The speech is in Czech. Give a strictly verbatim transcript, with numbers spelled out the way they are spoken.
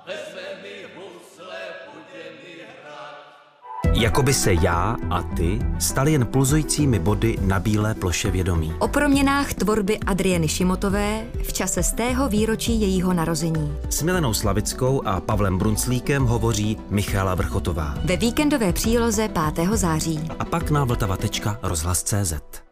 vezme mi husle, bude mi hrát. Jakoby se já a ty stali jen pulzujícími body na bílé ploše vědomí. O proměnách tvorby Adrieny Šimotové v čase stého výročí jejího narození. S Milenou Slavickou a Pavlem Brunclíkem hovoří Michaela Vrchotová. Ve víkendové příloze pátého září. A pak na vltava tečka rozhlas tečka cé zet.